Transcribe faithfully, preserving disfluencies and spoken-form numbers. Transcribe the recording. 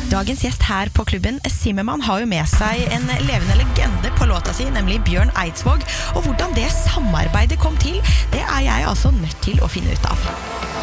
Dagens gjest her på klubben, Zimmermann, har jo med seg en levende legende på låta si, nemlig Bjørn Eidsvåg. Og hvordan det samarbeidet kom til, det er jeg altså nødt til å finne ut av.